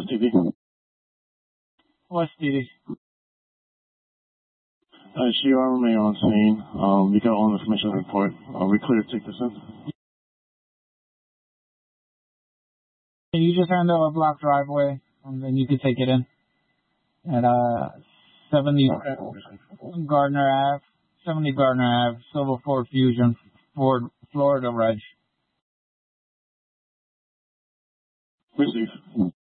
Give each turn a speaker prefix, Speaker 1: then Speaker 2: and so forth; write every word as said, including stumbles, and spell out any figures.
Speaker 1: West T V.
Speaker 2: West T V.
Speaker 1: Uh, C R remain on scene. Um, we got all the information report. Uh, we clear to take this in.
Speaker 2: Can you just handle a block driveway, and then you can take it in at uh seventy Gardner Ave, seventy Gardner Ave, Silver Ford Fusion, Ford, Florida Reg.
Speaker 1: Receive.